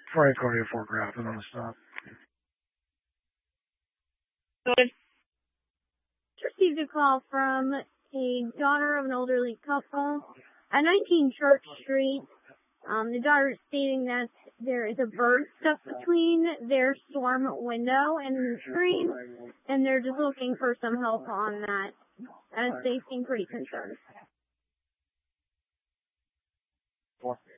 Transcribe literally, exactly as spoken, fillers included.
Probably Cody at Fort Grafton on the stop. Good. Received a call from a daughter of an elderly couple at nineteen Church Street. Um, the daughter is stating that there is a bird stuck between their storm window and the screen, and they're just looking for some help on that, as they seem pretty concerned.